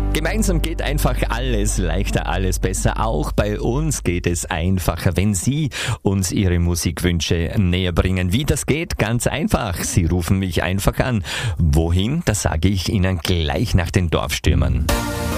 Gemeinsam geht einfach alles leichter, alles besser. Auch bei uns geht es einfacher, wenn Sie uns Ihre Musikwünsche näher bringen. Wie das geht? Ganz einfach. Sie rufen mich einfach an. Wohin? Das sage ich Ihnen gleich nach den Dorfstürmern.